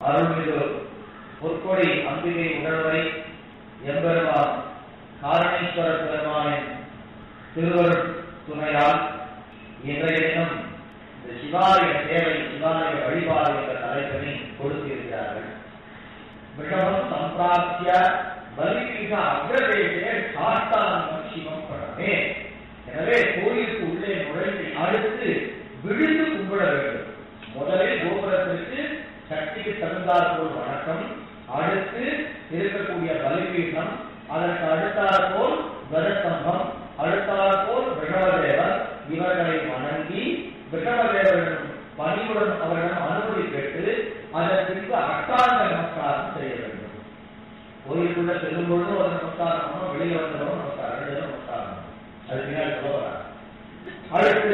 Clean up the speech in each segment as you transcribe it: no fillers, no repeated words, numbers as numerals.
அருள்மிகு பொற்கொடி அம்பிகை உடனுரை எம்பெருமான் காரணேஸ்வர பெருமானின் திருவருள் துணையால் இன்றைய தினம் இந்த சிவாலய சேவை சிவாலய வழிபாடு என்ற தலைப்பினை கொடுத்திருக்கிறார்கள். விஷமம் சம்பிராப்திய பலிபீட அக்ரதேசே சாஸ்தானம் சிவம் படமே. எனவே கோயிலுக்கு உள்ளே நுழைந்து அடுத்து விழுந்து கும்பிட வேண்டும். முதலில் கோபுரத்திற்கு சக்திக்கு தகுந்தாற் போல் வணக்கம், அடுத்து இருக்கக்கூடிய பலிபீடம், அதற்கு அடுத்தாற் போல் கஜஸ்தம்பம், அடுத்தாற் போல் விஷமதேவர், இவர்களை வணங்கி விஷமதேவரிடம் பணியுடன் அவரிடம் அனுமதி பெற்று அதன் பின்பு அஷ்டாங்க நமஸ்காரம் செய்ய வேண்டும். கோயிலுக்குள்ள செல்லும் பொழுது ஒரு நமஸ்காரம் பண்ணணும், வெளியே வந்தவரும் நமஸ்காரம், ரெண்டு நமஸ்காரம். அது பின்னாடி சொல்லுவாங்க. அடுத்து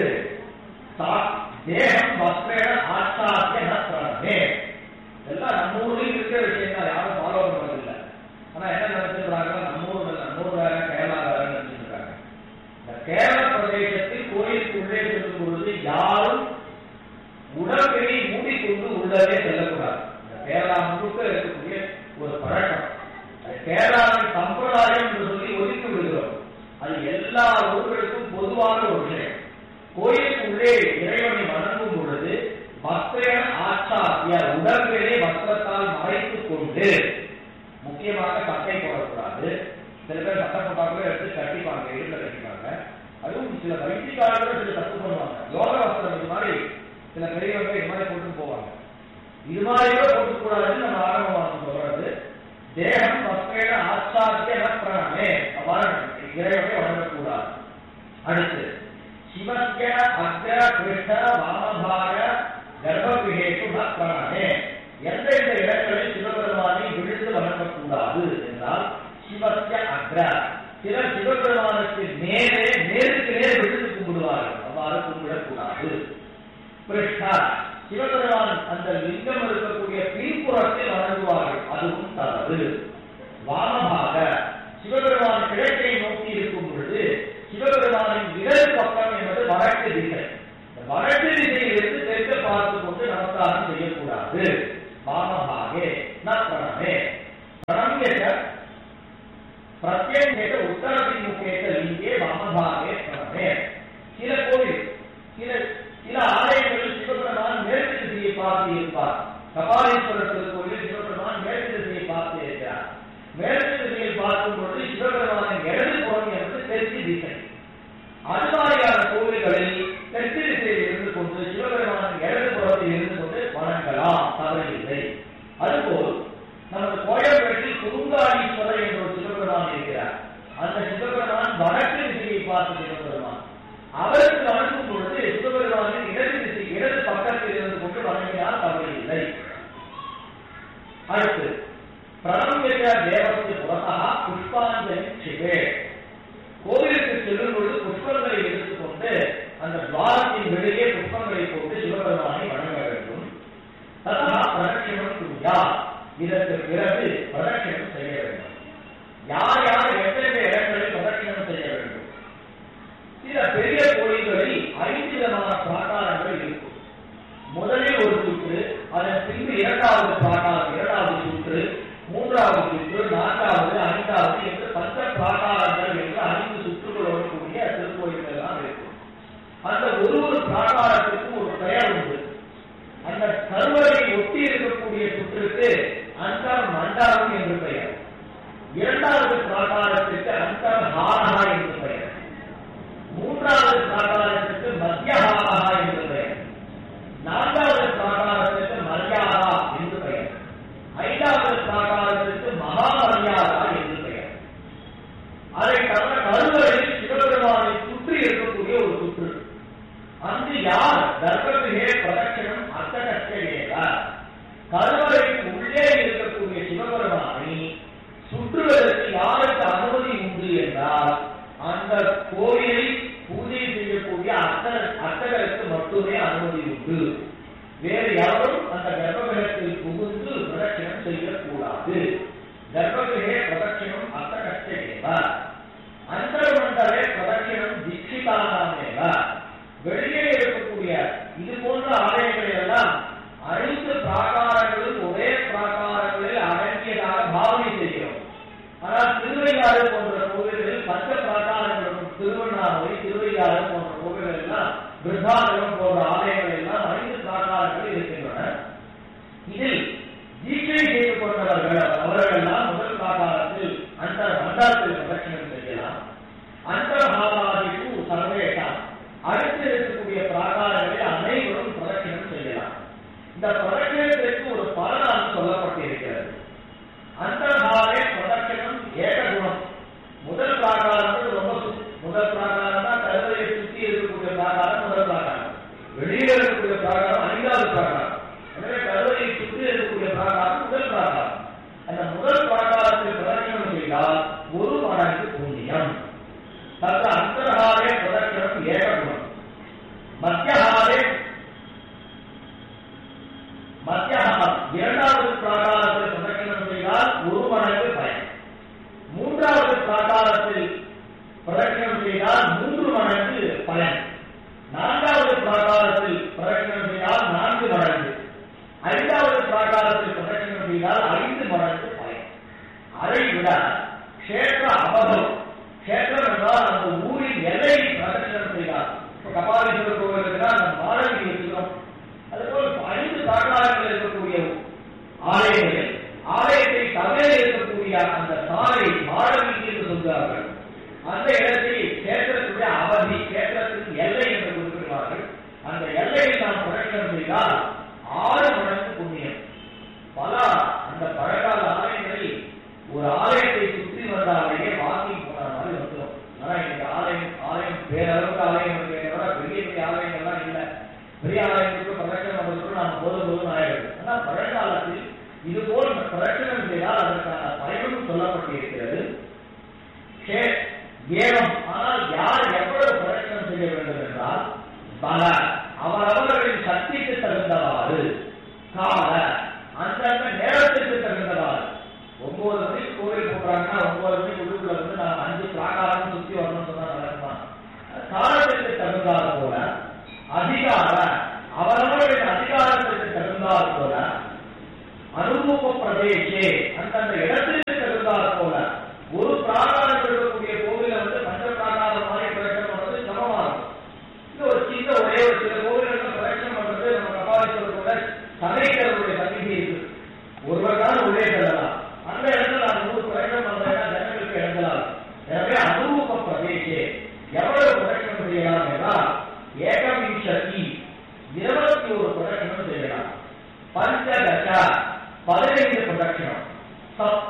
தேகம் வஸ்திரேன ஆச்சாரிய நே. எல்லாம் நம்ம ஊர்லயும் இருக்கிற விஷயம் தான், யாரும் ஃபாலோ பண்றதில்லை. ஆனா என்ன நினைச்சிருக்காங்க, நம்ம ஊர் வேற கேரளா வேற நினைச்சிருக்காங்க. இந்த கேரள பிரதேசத்தில் கோயிலுக்கு உள்ளே செல்லும் பொழுது யாரும் உடற்பினை மூடிக்கொண்டு உள்ளவே செல்லக்கூடாது. இந்த கேரளா முழுக்க இருக்கக்கூடிய ஒரு பழக்கம், கேரளாவின் சம்பிரதாயம் என்று சொல்லி ஒதுக்கி விடுகிறோம். அது எல்லா ஊர்களுக்கும் பொதுவான ஒரு விஷயம். கோயிலுக்கு உள்ளே இறைவனை வணங்கும் பொழுது வஸ்திரேன ஆச்சாரிய உடற்பினை வஸ்திரத்தால் மறைத்துக் கொண்டு, முக்கியமாக சட்டை போடக்கூடாது. சில பேர் சட்டை போட்டாங்களோ எடுத்து கட்டிப்பாங்க, இடுப்புல கட்டிப்பாங்க. அதுவும் சில வைத்தியக்காரர்கள் சில தப்பு பண்ணுவாங்க. யோக வஸ்திரம் இது மாதிரி சில பெரியவங்க இது மாதிரி போட்டு போவாங்க. இது மாதிரியே போட்டுக்கூடாதுன்னு நம்ம ஆரம்பமாக சொல்றது. தேகம் வஸ்திரேன ஆச்சாரிய பிரணமே, அவ்வாறு இறைவனை வணங்கக்கூடாது. அடுத்து சிவஸ்ய அக்ர கிருஷ்ண வாமபாக கர்ப்பகிரேஷு ந பிரணமே. எந்தெந்த இடங்களில் சிவபெருமானை விழுந்து வணங்கக்கூடாது என்றால் சிவஸ்ய அக்ர, சிலர் சிவபெருமானுக்கு நேருக்கு நேர் விழுந்து கும்பிடுவார்கள், அவ்வாறு கும்பிடக்கூடாது. கிருஷ்ணா, சிவபெருமான் அந்த லிங்கம் இருக்கக்கூடிய பின்புறத்தில் வணங்குவார்கள், அதுவும் தவறு. வாமபாக, சிவபெருமான் கிழக்கை நோக்கி இருக்கும் பொழுது சிவபெருமானின் இடது பக்கம் என்பது வடக்கு திசை. வடக்கு திசையிலிருந்து தெற்கு பார்த்து கொண்டு நமஸ்காரம் செய்யக்கூடாது. வாமபாகே ந பிரணமே. பிரணம்யேத பிரத்யேக உத்தரபிமுகேத லிங்கே வாமபாகே பிரணமே. சில கோவில் சில ஆலயங்களில் சிவபெருமான் மேற்கு திசையை பார்த்து இருப்பார். கபாலீஸ்வரர் திருக்கோயிலில் சிவபெருமான் மேற்கு திசையை பார்த்து இருக்கிறார். மேற்கு திசையில் பார்க்கும் பொழுது சிவபெருமானின் இடது புறம் என்பது தெற்கு திசை. அதுமாதிரியான கோவில்களில் தெற்கு திசையில் இருந்து கொண்டு சிவபெருமானின் இடது புறத்தில் இருந்து கொண்டு வணங்கலாம், தவறில்லை. அதுபோல் நமது கோயம்பேட்டில் குருங்காலீஸ்வரர் என்ற ஒரு சிவபெருமான் இருக்கிறார். அந்த சிவபெருமான் வடக்கு திசையை பார்த்த சிவபெருமான். அவருக்கு வணங்கும் பொழுது சிவபெருமானின் இடது பக்கத்தில் இருந்து கொண்டு வணங்கினால் தவறில்லை. அடுத்து பிரணம்ய தேவஸ்ய புறத்தா புஷ்பாஞ்சலி சிவே. கோவிலுக்கு செல்லும் பொழுது புஷ்பங்களை எடுத்துக்கொண்டு அந்த துவாரத்தின் வெளியே புஷ்பங்களை போட்டு சிவபெருமானை வணங்க வேண்டும். ததா பிரதட்சிணம் குர்யா, இதற்கு பிறகு பிரதட்சிணம் செய்ய வேண்டும். யார் யார் எந்தெந்த இடங்களில் பிரதட்சிணம் செய்ய வேண்டும்? சில பெரிய கோயில்களில் 5 விதமான பிராகாரங்கள் இருக்கும். முதலில் ஒரு சுற்று, அதன் பின்பு இரண்டாவது பிராகாரம், இரண்டாவது சுற்று, மூன்றாவது சுற்று, நான்காவது, ஐந்தாவது என்று பஞ்ச பிராகாரங்கள் என்று 5 சுற்றுகளோடு கூடிய திருக்கோயில்கள் எல்லாம் இருக்கும். அந்த ஒரு பிராகாரத்திற்கும் ஒரு பெயர் உண்டு. அந்த கருவறை ஒட்டி இருக்கக்கூடிய சுற்றுக்கு அந்தர் மண்டலம் என்று பெயர். இரண்டாவது பிராகாரத்திற்கு அந்தர் ஹாரஹா என்று பெயர். மூன்றாவது பிராகாரத்திற்கு மத்தியஹாரஹா என்று பெயர். நான்காவது பிராகாரத்திற்கு மரியாதா என்று பெயர். ஐந்தாவது பிராகாரத்திற்கு மகாமரியாதா என்று பெயர். அதை தவிர கருவறையில் சிவபெருமானை சுற்றி இருக்கக்கூடிய ஒரு சுற்று. அங்கு யார் கர்ப்பகிரே பிரதட்சணம் அர்த்தகட்சேதார், கருவறைக்கு உள்ளே இருக்கக்கூடிய சிவபெருமானை சுற்றுவதற்கு யாருக்கு அனுமதி உண்டு என்றால் செய்யப்பட்டன. இதில் தீட்சை செய்து கொண்டவர்கள் அவர்களெல்லாம் முதல் பிராகாரத்தில் அந்தரத்தில் பிரதட்சணம் செய்யலாம். அந்தர்ஹாராதிக்கு சர்வேஷம் அடுத்து இருக்கக்கூடிய பிராகாரங்களில் அனைவரும் பிரதட்சணம் செய்யலாம். இந்த பிரதட்சணத்திற்கு ஒரு பலனாக சொல்லப்பட்டிருக்கிறது. அந்தர்ஹாரே பிரதட்சணம் ஏககுணம். முதல் பிராகாரத்தில் ரொம்ப முதல் பிராகாரம் தான் கருவறையை சுற்றி இருக்கக்கூடிய பிராகாரம் முதல் பிராகாரம். வெளியில் இருக்கக்கூடிய பிராகாரம் 5வது பிராகாரம். எனவே கருவறையை சுற்றி இருக்கக்கூடிய பிராகாரம் முதல் பிராகாரம். அந்த முதல் பிராகாரத்தில் பிரதட்சணம் செய்தால் ஒரு மடங்கு புண்ணியம். தத்த அந்தர்ஹாரே பிரதட்சணம் ஏககுணம். மத்தியஹாரே இரண்டாவது பிராகாரத்தில் பிரதட்சணம் செய்தால் ஒரு மடங்கு பயன். மூன்றாவது பிராகாரத்தில் பிரதட்சணம் செய்தால் 3 மடங்கு பயன். நான்காவது பிராகாரத்தில் பிரதட்சணம் செய்தால் 4 மடங்கு. 5வது பிராகாரத்தில் பிரதட்சணம் செய்தால் 5 மடங்கு பயன். அதை விட க்ஷேத்திர அபகம், க்ஷேத்திரம் என்றால் அந்த ஊரின் எல்லையை பிரதட்சணம் செய்தார். இப்ப கபாலீஸ்வரர் கோவில் இருக்கிறார், அந்த மாடவி இருக்கிறோம். அதுபோல் 5 பிராகாரங்கள் இருக்கக்கூடிய ஆலயங்கள், ஆலயத்தை தவிர இருக்கக்கூடிய அந்த சாலை மாடவி என்று சொல்கிறார்கள். அந்த இடத்தில் கேத்திரத்துடைய அவதி, கேத்திரத்தின் எல்லை என்று குறிப்பிடுவார்கள். அந்த எல்லையை நாம் பிரதட்சணம் செய்தால் 6 மடங்கு புண்ணியம். பல அந்த பழங்கால ஆலயங்களில் ஒரு ஆலயத்தை சுற்றி வந்தாலேயே வாக்கிங் போன மாதிரி வந்துடும். ஆனா இன்னைக்கு ஆலயம் பேரளவுக்கு ஆலயம் இருக்கிறத பெரிய பெரிய ஆலயங்கள்லாம் இல்லை. பெரிய ஆலயங்களுக்கு பிரதட்சணம் பண்ணுறதுக்கு நாம் போதும் ஆயிடுது. ஆனா பழங்காலத்தில் இதுபோல் பிரதட்சணம் செய்தால் அதற்கான பயனும் சொல்லப்பட்டிருக்கிறது. ஏவம், ஆனால் யார் எவ்வளவு பிரதட்சணம் செய்ய வேண்டும் என்றால் பல அவரவர்களின் சக்திக்கு தகுந்தவாறு, கால அந்தந்த நேரத்திற்கு தகுந்தவாறு. 9 மணிக்கு கோவில் போடுறாங்கன்னா 9 மணிக்கு உள்ளுக்குள்ள வந்து நான் 5 பிராகாரம் சுற்றி வரணும்னு சொன்னா நடக்குமா? காலத்திற்கு தகுந்தால் போல, அதிகார அவரவர்களின் அதிகாரத்திற்கு தகுந்தால் போல, அனுபவ பிரதேசே அந்தந்த இடத்திற்கு தகுந்தால் போல. ஒரு பிராகாரம் இருக்கக்கூடிய கோவில வந்து மற்ற பிராகாரம் மாதிரி பிரதட்சணம் பண்றது சமமாகும். இது ஒரு சின்ன ஒரே ஒரு சில கோவில்கள் பிரதட்சணம் பண்றது நம்ம கபாலீஸ்வரர் கூட சமைக்கிறவருடைய சன்னிதி இருக்கு. ஒருவர் தான் உள்ளே செல்லலாம். அந்த இடத்துல நான் 100 பிரதட்சணம் பண்றேன்னா ஜனங்களுக்கு இழந்தலாம். எனவே அனுபவ பிரதேசே எவ்வளவு பிரதட்சணம் செய்யலாம் என்றால் ஏகவிம்சதி 21 பிரதட்சணம் செய்யலாம். பஞ்சதச 15 பிரதட்சணம். சப்த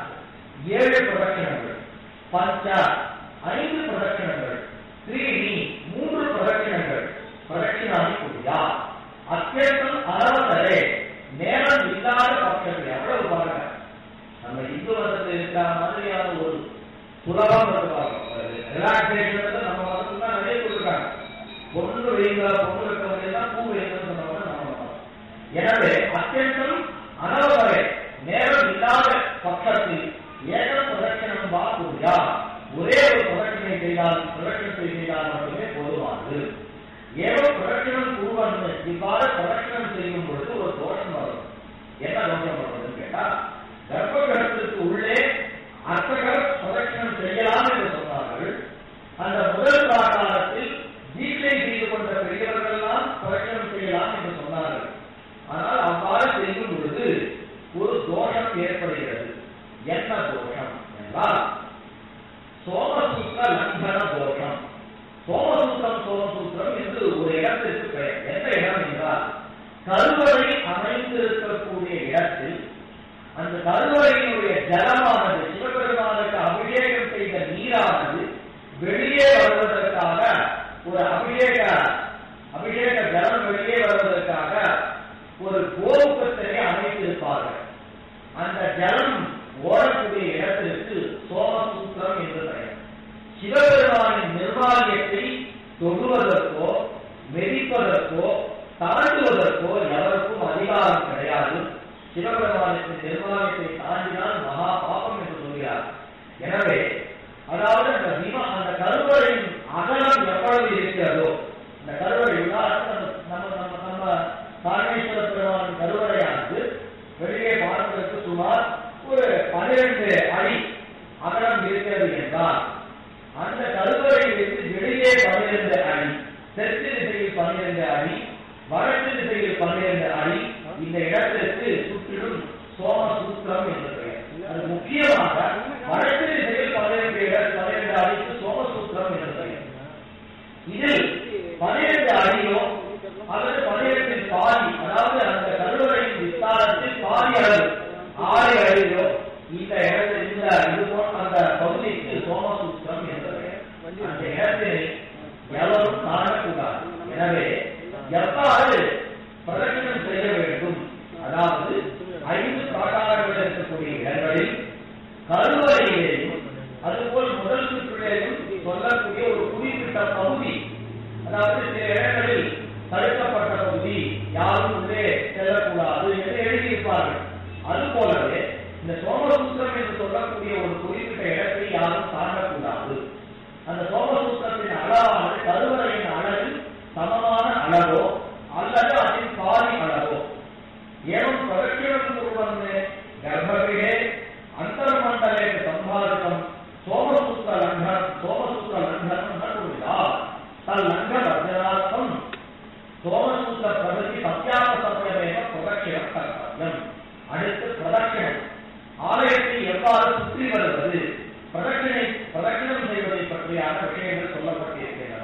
7 பிரதட்சணங்கள். பஞ்ச 5 பிரதட்சணங்கள். த்ரீணி 3 பிரதட்சணங்கள். பிரதட்சிணாதி புரியா அத்தியந்தம் 60 நேரம் இல்லாத பட்சத்தில் எவ்வளவு பாருங்க. நம்ம இந்து மதத்தில் இருக்கிற மாதிரியான ஒரு சுலபம் ரிலாக்ஸேஷன் நம்ம மதத்துல தான் நிறைய கொடுக்குறாங்க. பொண்ணு வைங்க, பொண்ணு வைக்கிறவங்க பூ வைங்கன்னு சொன்னவங்க நம்ம மதம். எனவே அத்தியந்தம் 60 நேரம் இல்லாத பட்சத்தில் ஏகம் பிரதட்சணம் வா புரியா ஒரே ஒரு பிரதட்சணை செய்தால் மட்டுமே பொதுவானது. ஏதோ பிரதட்சணம் கூறுவாங்க. இவ்வாறு பிரதட்சணம் செய்யும் பொழுது ஒரு தோஷம் வரும். என்ன தோஷம் வருவதுன்னு கேட்டா, கர்ப்பகிரகத்திற்கு உள்ளே அர்ச்சகர் பிரதட்சணம் செய்யலாம் என்று சொன்னார்கள். அந்த முதல் பிராகாரத்தில் தீட்சை செய்து கொண்ட பெரியவர்கள் எல்லாம் பிரதட்சணம் செய்யலாம் என்று சொன்னார்கள். ஆனால் அவ்வாறு செய்யும் பொழுது ஒரு தோஷம் ஏற்படுகிறது. என்ன தோஷம் என்றால் சோமசூத்திர லங்கன தோஷம். சோமசூத்திரம் என்று ஒரு இடத்திற்கு பெயர். எந்த இடம் என்றால் கருவறை அமைந்திருக்கக்கூடிய இடத்தில் அந்த கருவறையினுடைய ஜலமானது சிவபெருமானுக்கு அபிஷேகம் செய்த நீரானது வெளியே வருவதற்காக ஒரு அபிஷேக ஜலம் வெளியே வருவதற்காக ஒரு கோபுரத்தினை அமைத்திருப்பார்கள். அந்த ஜலம் ஓடக்கூடிய இடத்திற்கு சோமசூத்திரம் என்று பெயர். சிவபெருமானின் நிர்வாகியத்தை தொடுவதற்கோ மெதிப்பதற்கோ தாண்டுவதற்கோ எவருக்கும் அதிகாரம் கிடையாது. சிவபெருமானுக்கு நிர்வாகத்தை தாண்டினால் மகா பாபம் என்று சொல்கிறார். எனவே அதாவது அந்த கருவறையின் அகலம் எவ்வளவு இருக்கிறதோ, இந்த கருவறை நம்ம காரணேஸ்வர பெருமானின் கருவறையானது வெளியே பார்ப்பதற்கு சுமார் ஒரு 12 அடி அகலம் இருக்கிறது என்றால், அந்த கருவறையிலிருந்து வெளியே 12 அடி, தெற்கு திசையில் 12 அடி, வடக்கு திசையில் 12 அடி, இருப்பார்கள். அது போலவே இந்த சோமசூத்திரம் என்று சொல்லக்கூடிய ஒரு குறிப்பிட்ட இடத்தை யாரும் தாண்டக்கூடாது. அந்த சோமசூத்திரத்தின் அளவானது கருவறையின் அளவில் சமமான அளவோ அல்லது அதில் பாதி அளவோ. ஏவம் பிரதட்சிணம் குர்வன்னு கர்ப்பகிரே அந்தர்மண்டலே சம்பாதிக்கம் சோமசூத்திர லங்கனம் நகுர்யா தல்லங்கவர்ஜனார்த்தம் சோமசூத்திர பிரகதி சத்யாபசமயமேவ பிரதட்சிணம் கர்த்தவ்யம். அடுத்து பிரதட்சிணம், ஆலயத்தை எவ்வாறு சுற்றி வருவது, பிரதட்சிணம் செய்வதை பற்றியான விஷயங்கள் சொல்லப்பட்டிருக்கின்றன.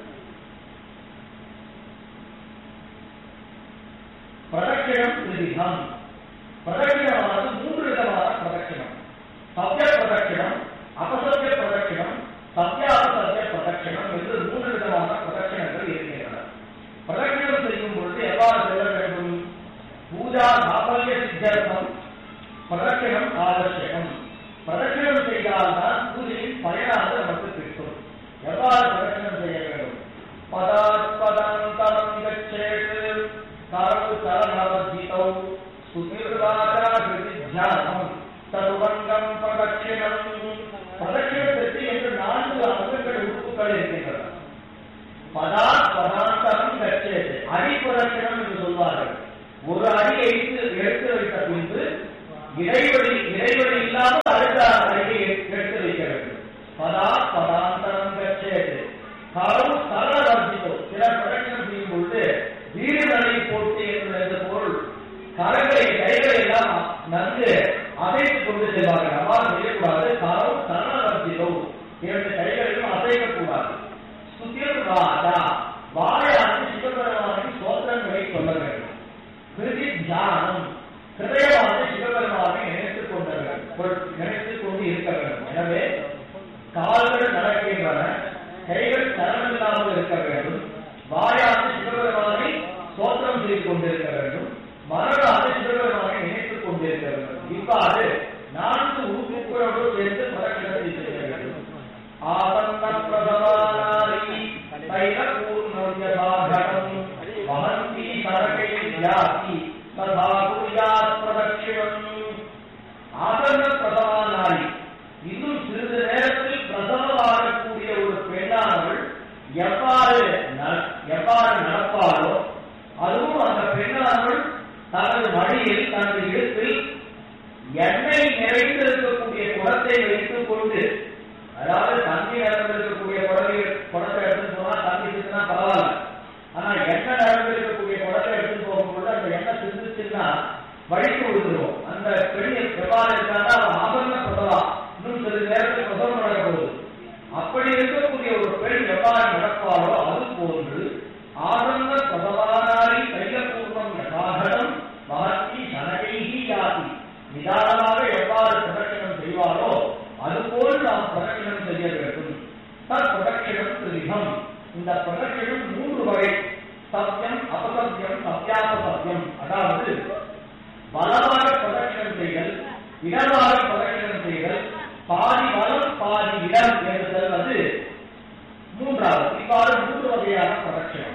பிரதட்சிணம் திரிவிதம். பிரதட்சிணமானது 3 விதமான பிரதட்சிணம். சத்ய பிரதட்சிணம், அபசத்ய பிரதட்சிணம், சத்யாபசத்ய பிரதட்சிணம் என்று 3 விதமான பிரதட்சிணங்கள் இருக்கின்றன. பிரதட்சிணம் செய்யும் பொழுது எவ்வாறு செல்ல வேண்டும்? பூஜா சாபல்ய சித்தர்த்தம் பிரதட்சிணம் ஆவசியம். பிரதட்சிணம் செய்தால்தான் பூஜையின் பயனானது நமக்கு கிட்டும். எவ்வாறு பிரதட்சிணம் செய்ய வேண்டும்? பதாத்பதாந்தரம் கச்சேத் கரவு கரணவர்ஜிதௌ சுதிர்வாஜா விதித்யானம் ததுவங்கம் பிரதட்சிணம். பிரதட்சிணத்திற்கு என்று 4 அங்கங்கள் உறுப்புகள் இருக்கின்றன. பதாத்பதாந்தரம் கச்சேத் அடி பிரதட்சிணம் என்று சொல்வார்கள். ஒரு அடியை எடுத்து வைத்த பின்பு இடைவெளி இல்லாமல் அடுத்த அடியை எடுத்து வைக்க வேண்டும். பதாந்தரம் கச்சேத் கரவு கரணவர்ஜிதௌ. சில பிரதட்சிணம் செய்யும் பொழுது வீடுகளை போட்டு என்று பொருள் கைகளை எல்லாம் நன்கு அசைத்துக் கொண்டு செல்வார்கள். அவ்வாறு செய்யக்கூடாது. கரவு கரணவர்ஜிதௌ, 2 கைகளையும் அசைக்கக்கூடாது. சுதிர்வாஜா, வாயானது சிவபெருமானின் சோத்திரங்களை சொல்ல வேண்டும். தியானம், ஹிருதயமானது சிவபெருமானை நினைத்துக் கொண்டு இருக்க வேண்டும். எனவே கால்கள் நடக்கின்றன, கைகள் சரணமில்லாமல் இருக்க வேண்டும். வாயானது சிவபெருமானை சோத்திரம் செய்து கொண்டிருக்க வேண்டும். மனதானது சிவபெருமானை நினைத்துக் கொண்டிருக்க வேண்டும். இவ்வாறு 4 உறுப்புகளோடு சேர்ந்து பிரதட்சிணத்தை செய்ய வேண்டும். ஆசன்ன பிரதமானாரி தைலபூர்ணவ்யசாகடம் வஹந்தி சரகைர்யாதி ததா குர்யாத் பிரதட்சிணம். ஆசன்ன பிரதமானாரி, இன்னும் சிறிது நேரத்தில் பிரசவமாகக்கூடிய ஒரு பெண்ணானவள் எவ்வாறு நடப்பாளோ, அதுவும் அந்த பெண்ணானவள் தனது மடியில் தனது இடுப்பில் எண்ணெய் நிறைந்திருக்கக்கூடிய குடத்தை வைத்துக் கொண்டு, அதாவது தண்ணி நடந்திருக்கக்கூடிய குடத்தை எடுத்துட்டு போனா தண்ணி இருக்குன்னா பரவாயில்ல, ஆனா எண்ணெய் நடந்திருக்கக்கூடிய குடத்தை எடுத்துட்டு போகும்போது அந்த எண்ணெய் சிந்துச்சுன்னா வழிக்கு விழுந்துடும். அந்த பெண் எவ்வாறு இருக்காண்டா அவன் ஆபரண பிரசவம், இன்னும் சிறிது நேரத்தில் பிரசவம் நடக்க போகுது. அப்படி இருக்கக்கூடிய ஒரு பெண் எவ்வாறு நடப்பாளோ அது போன்று ஆனந்த பிரசவானாரி தைலபூர்ணம் யதாகடம் வஹந்தி சனகைஹி யாதி, நிதானமாக எவ்வாறு பிரதட்சிணம் செய்வாரோ அதுபோல் நாம் பிரதட்சிணம் செய்ய வேண்டும். தத் பிரதட்சிணம் திரிவிதம். இந்த பிரதட்சிணம் 3 வகை. சத்தியம், அபசத்தியம், சத்யாபசத்தியம். அதாவது பலமாக பிரதட்சிணம் செய்தல், இடமாக பிரதட்சிணம் செய்தல், பாதி வலம் பாதி இடம் என்று சொல்வது 3வது. இவ்வாறு 3 வகையான பிரதட்சிணம்.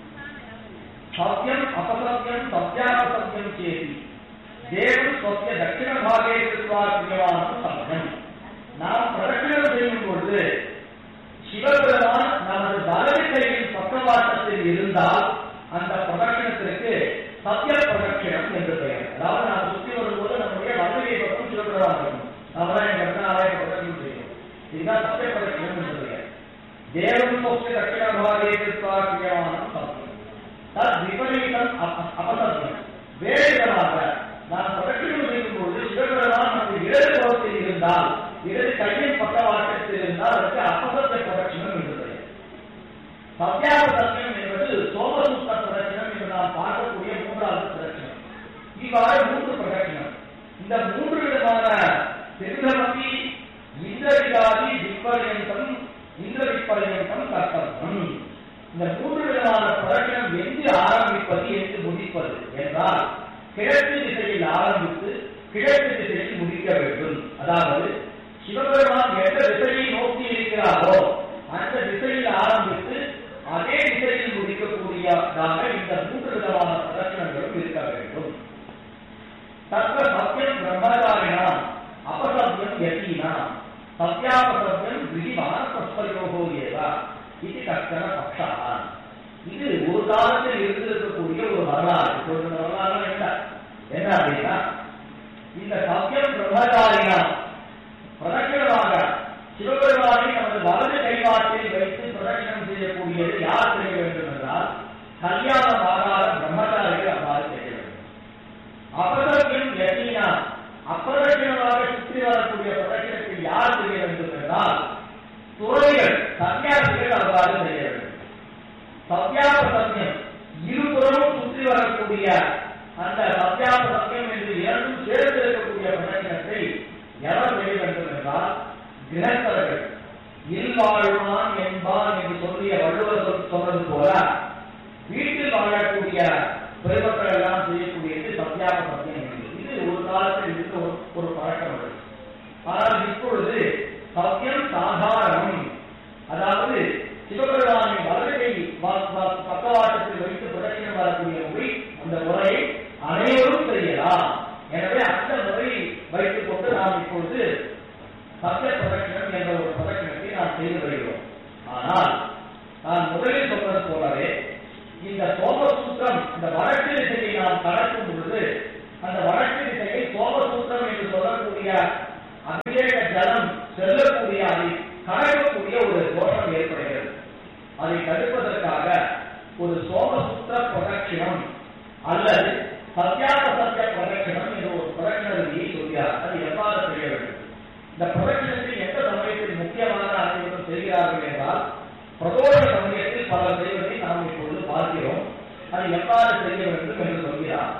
சத்தியம், அபசத்தியம், சத்யாபசத்தியம் சேதி தேவன் சொத்திய தட்சிண பாகே கிருத்வாக்கியவான சத்தியம். நாம் பிரதட்சிணம் செய்யும் பொழுது சிவபெருமான் நமது வலது கையின் பக்கவாட்டத்தில் இருந்தால் அந்த பிரதட்சிணத்திற்கு சத்திய பிரதட்சிணம் என்று பெயர். அதாவது நாம் சுற்றி வரும்போது நம்முடைய வலது பக்கம் சிவபெருமான் இருக்கும். நாம எங்க பிரதட்சிணம் செய்யும். இதுதான் சத்திய பிரதட்சிணம் என்று பெயர். தேவன் சொத்திய தட்சிண பாகே கிருத்வாக்கியவான சத்தியம். தத் விபரீதம் அபசத்தியம். வேறு விதமாக நாம் பிரதட்சிணம் செய்யும் பொழுது சிவபெருமான் நமது இடது புறத்தில் இருந்தால், இடது கையின் பக்கவாட்டத்தில் இருந்தால் அதற்கு அபசத்திய பிரதட்சிணம் என்று பெயர். சத்யாபசத்தியம் என்பது சோமசூத்திர பிரதட்சிணம் என்று நாம் பார்க்கக்கூடிய 3வது பிரதட்சிணம். இவ்வாறு 3 பிரதட்சிணம். இந்த 3 விதமான திருநமதி இந்திரவிகாதி விபர்யந்தம் இந்திரவிபர்யந்தம் கர்த்தவ்யம். இந்த 3 விதமான பிரதட்சிணம் எங்கு ஆரம்பிப்பது எங்கு முடிப்பது என்றால், கிழக்கு திசையில் ஆரம்பித்து கிழக்கு திசையில் முடிக்க வேண்டும். அதாவது சிவபெருமான் எந்த திசையை நோக்கி இருக்கிறாரோ அந்த திசையில் ஆரம்பித்து அதே திசையில் முடிக்கக்கூடியதாக இந்த 3 விதமான பிரதட்சிணங்களும் இருக்க வேண்டும். தத்ர சத்யம் பிரம்மச்சாரிணாம் அபசத்யம் யதீனாம் சத்யாபசத்யம் விதிமானஸ்வயோகோ ஏவ இது கஷ்டன பக்ஷா. இது ஒரு காலத்தில் இருந்திருக்கக்கூடிய ஒரு வரலாறு. வரலாறு என்ன அப்படின்னா, இந்த சத்யம் பிரம்மச்சாரிணாம் பிரதட்சணமாக சிவபெருமானை நமது வலது கைவாட்டில் வைத்து பிரதட்சணம் செய்யக்கூடியது யார் செய்ய வேண்டும் என்றால் கல்யாணம் ஆகாத பிரம்மச்சாரிகள் அவ்வாறு செய்ய வேண்டும். அபசத்யம் யதீனா அப்பிரதட்சணமாக சுற்றி வரக்கூடிய பிரதட்சணத்தில் யார் செய்ய வேண்டும் என்றால் துறவிகள் சன்னியாசிகள் அவ்வாறு செய்ய வேண்டும். சத்யாபசத்யம் இருபுறமும் சுற்றி வரக்கூடிய அந்த சத்யாபசத்யம் என்று இரண்டும் சேர்ந்து இருக்கக்கூடிய பிரதட்சணத்தை எவர் செய்ய வேண்டும் என்றால் கிரகஸ்தர்கள். இல்வாழ்வான் என்பான் என்று சொல்லிய வள்ளுவர் சொல்றது போல வீட்டில் வாழக்கூடிய பெருமக்கள் எல்லாம் செய்யக்கூடியது சத்யாபசத்யம் என்று. இது ஒரு காலத்தில் இருந்த ஒரு பழக்கம். ஆனால் இப்பொழுது சத்யம் சாதாரணம், அதாவது சிவபெருமானை வலதுகை பக்கவாட்டத்தில் வைத்து பிரதட்சணம் வரக்கூடிய முறை, அந்த முறையை அனைவரும் செய்யலாம். எனவே அந்த முறையை வைத்துக் கொண்டு நாம் இப்பொழுது சத்ய பிரதட்சணம் என்ற ஒரு பிரதட்சணத்தை நாம் செய்து வருகிறோம். ஆனால் நான் முதலில் சொன்னது போலவே இந்த சோமசூத்திரம், இந்த வடக்கு திசையை நாம் கடக்கும் பொழுது அந்த வடக்கு திசையை சோமசூத்திரம் என்று சொல்லக்கூடிய அபிஷேக ஜலம் செல்லக்கூடிய அதை கடக்கக்கூடிய ஒரு தோஷம் ஏற்படுகிறது. அதை தடுப்பதற்காக ஒரு சோமசூத்திர பிரதட்சணம் அல்லது சத்யாபசத்ய பிரதட்சணம் என்ற ஒரு பிரதட்சண விதியை சொல்கிறார். அது எவ்வாறு செய்ய வேண்டும்? இந்த பிரதட்சணத்தை எந்த சமயத்தில் முக்கியமான அனைவரும் செய்கிறார்கள் என்றால் பிரதோஷ சமயத்தில் பலர் செய்வதை நாம் இப்பொழுது பார்க்கிறோம். அது எவ்வாறு செய்ய வேண்டும் என்று சொல்கிறார்.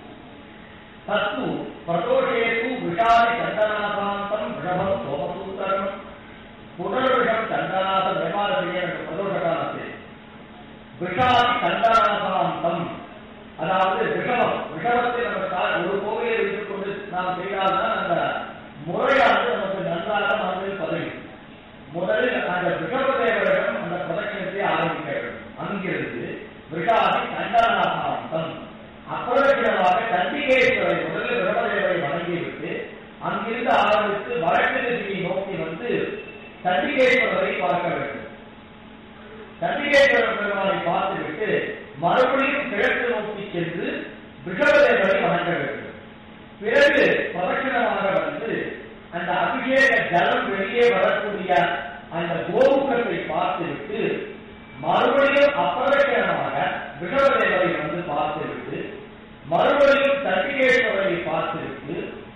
தத்து பிரதோஷேது விஷாதி சந்தனாசாந்தம் விஷபம் சோமசூத்திரம் புனர்விஷம் சந்தனாசம் எவ்வாறு செய்ய வேண்டும்? பிரதோஷ காலத்தில் விஷாதி சந்தனாசாந்தம், அதாவது விஷபத்தை நம்ம ஒரு கோவையை வைத்துக் கொண்டு நாம் செய்தால்தான் அந்த முறையானது நமக்கு நன்றாக மனதில் பதியும். முதலில் அந்த விஷப தேவரிடம் அந்த பிரதட்சணத்தை ஆரம்பிக்க வேண்டும். அங்கிருந்து விஷாதி சந்தனாசாந்தம் அப்பிரதட்சணமாக சண்டிகேஸ்வரை முதலில் விஷபதேவரை வணங்கிவிட்டு அங்கிருந்து ஆரம்பித்து வடக்கு திசையை நோக்கி வந்து சண்டிகேஸ்வரரை பார்க்க வேண்டும். சண்டிகேஸ்வரர் பெருமானை பார்த்துவிட்டு மறுபடியும் கிழக்கு நோக்கி சென்று விஷபதேவரை வணங்க வேண்டும். பிறகு பிரதட்சணமாக வந்து அந்த அபிஷேக ஜலம் வெளியே வரக்கூடிய அந்த கோமுகத்தை பார்த்துவிட்டு மறுபடியும் அப்பிரதட்சணமாக விஷபதேவரை வந்து பார்த்துவிட்டு மறுபடியும் சண்டிகேஸ்வரரை பார்த்துவிட்டு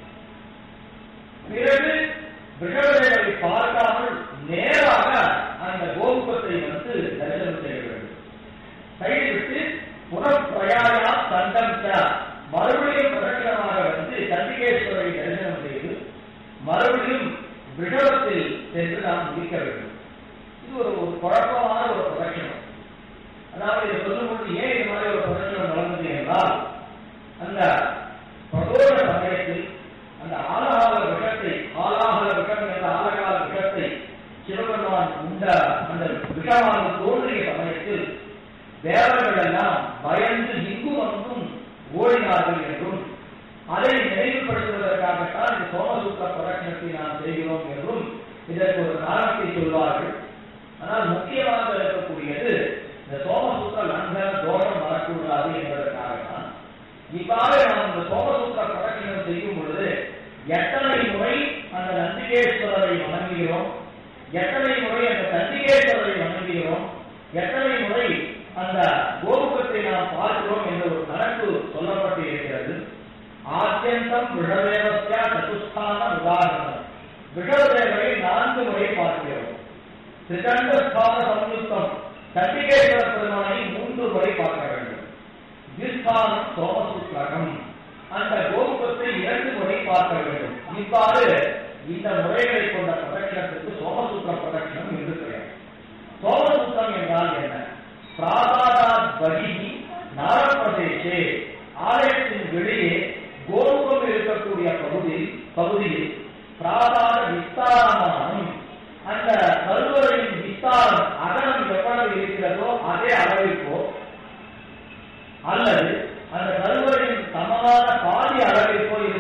பிறகு விஷபதேவரை பார்க்காமல் நேராக அந்த கோமுகத்தை வந்து தரிசனம் செய்ய வேண்டும். செய்துவிட்டு புனப்பிரயாணா தண்டம் மறுபடியும் பிரதட்சணமாக வந்து சண்டிகேஸ்வரரை தரிசனம் செய்து மறுபடியும் விஷபத்தில் சென்று நாம் முடிக்க வேண்டும். இது ஒரு குழப்பமான ஒரு பிரதட்சணம். அதாவது இதை சொல்லும்போது ஏன் இது மாதிரி ஒரு பிரதட்சணம் நடந்தது என்றால் அந்த பிரதோஷ சமயத்தில் அந்த ஆலகால விஷத்தை, ஆலாகல விஷம் என்ற ஆலகால விஷத்தை சிவபெருமான் உண்ட அந்த விஷமானது தோன்றிய சமயத்தில் தேவர்கள் எல்லாம் பயந்து இங்கும் அங்கும் ஓடினார்கள் என்றும் அதை நினைவுபடுத்துவதற்காகத்தான் இந்த சோமசூத்திர பிரதட்சணத்தை நாம் செய்கிறோம் என்றும் இதற்கு ஒரு காரணத்தை சொல்வார்கள். ஆனால் முக்கியமாக இருக்கக்கூடியது இந்த சோமசூத்திர லங்கன தோஷம் வரக்கூடாது என்பதற்காகத்தான். இவ்வாறு நாம் இந்த சோமசூத்திர பிரதட்சணம் செய்யும் பொழுது எத்தனை முறை அந்த நந்திகேஸ்வரரை வணங்குகிறோம், எத்தனை முறை அந்த சண்டிகேஸ்வரரை வணங்குகிறோம், எத்தனை முறை அந்த கோமுகத்தை நாம் பார்க்கிறோம் என்ற ஒரு கணக்கு சொல்லப்பட்டு இருக்கிறது. ஆத்யந்தம் விஷதேவஸ்ய சதுஸ்தான உதாரணம். விஷதேவரை 4 முறை பார்க்கிறோம். திரிகண்டஸ்தான சம்யுக்தம் சண்டிகேஸ்வர பெருமானை 3 முறை பார்க்க வேண்டும். திஸ்தானம் சோமசூத்திரகம், அந்த கோமுகத்தை 2 முறை பார்க்க வேண்டும். இவ்வாறு இந்த முறைகளை கொண்ட பிரதட்சணத்திற்கு சோமசூத்திர பிரதட்சணம் என்று பெயர். சோமசூத்திரம் என்றால் என்ன? பிராசாதாத் பகிஹி நாரப்பிரதேசே, ஆலயத்தின் வெளியே கோமுகம் இருக்கக்கூடிய பகுதியில் பிராசாத விஸ்தாரமானம், அந்த கருவறையின் விஸ்தாரம் அகலம் எவ்வளவு இருக்கிறதோ அதே அளவிற்கோ அல்லது அந்த கருவறையின் சமமான பாதி அளவிற்கோ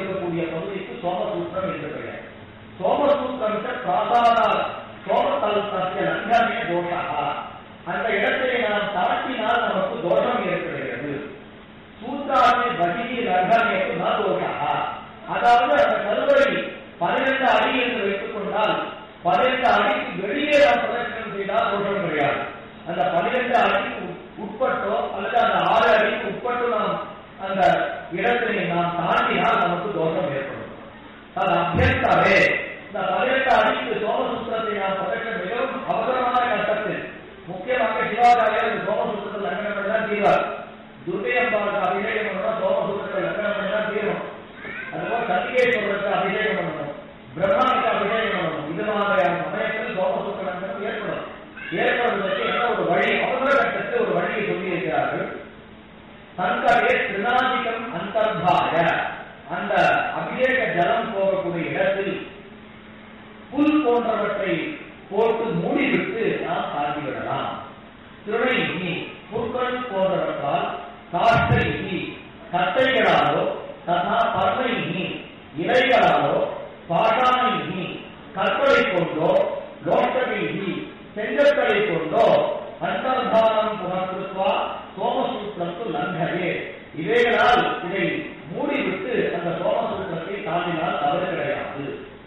என்று பெயர். சோமசூத்திரம் பிராசாதால் சோமதல்பத்திய லங்கமே தோஷா. அந்த இடத்திலே நாம் தாட்டினால் நமக்கு தோஷம் ஏற்படுகிறது. சூத்திராமே பகிரி லங்கமேக்கு ந தோஷா. அதாவது அந்த கருவறை 12 அடி என்று வைத்துக் கொண்டால் 12 அடிக்கு வெளியே நாம் பிரதட்சணம் செய்தால் தோஷம் கிடையாது. அந்த 12 அடிக்கு உட்பட்டோ அல்லது அந்த 6 அடிக்கு உட்பட்டு நாம் அந்த இடத்திலே நாம் தாண்டினால் நமக்கு தோஷம் ஏற்படும். அது அபியர்த்தாவே இந்த 18 அடிக்கு சோமசூத்திரத்தை நாம் பிரதட்சணம் மிகவும் அவசரமான கட்டத்தில் முக்கியமாக சிவாச்சாரியர் சோமசூத்திரத்தில் லங்கனம் பண்ணதான் தீர்வார். துர்கை அம்பாளுக்கு அபிஷேகம் பண்ணணும், சோமசூத்திரத்தை லங்கனம் பண்ணதான் தீரும். அதுபோல் சண்டிகேஸ்வரருக்கு அபிஷேகம் பண்ணணும், பிரம்மாவுக்கு அபிஷேகம் பண்ணணும். இது மாதிரியான சமயத்தில் சோமசூத்திர லங்கனம் ஏற்படும். ஏற்படுவதற்கு என்ன ஒரு வழி, அவசர கட்டத்தில் ஒரு வழியை சொல்லியிருக்கிறார்கள். சங்கரே திருநாதிகம் அந்தர்பாய, அந்த அபிஷேக ஜலம் போகக்கூடிய இடத்தில் புல் போன்றவற்றை போட்டு மூடிவிட்டு நாம் தாண்டிவிடலாம். திருணை புற்கள் போன்றவற்றால், காற்றை கட்டைகளாலோ ததா பர்ணை இலைகளாலோ பாடானை கற்களை கொண்டோ லோட்டகை செங்கற்களை கொண்டோ அந்தர்தானம் புனர்கிருத்வா சோமசூத்திரத்து லங்கவே. இவைகளால் இதை மூடிவிட்டு அந்த சோமசூத்திரத்தை தாண்டினால் தவறு கிடையாது.